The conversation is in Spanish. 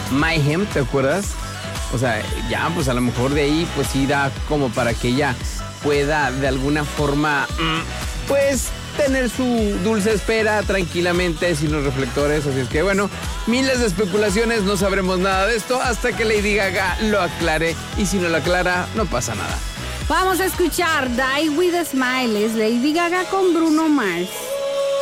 Mayhem, ¿te acuerdas? O sea, ya, pues a lo mejor de ahí, pues sí da como para que ella pueda de alguna forma, pues tener su dulce espera tranquilamente sin los reflectores. Así es que bueno, miles de especulaciones, no sabremos nada de esto hasta que Lady Gaga lo aclare. Y si no lo aclara, no pasa nada. Vamos a escuchar Die With A Smile, es Lady Gaga con Bruno Mars.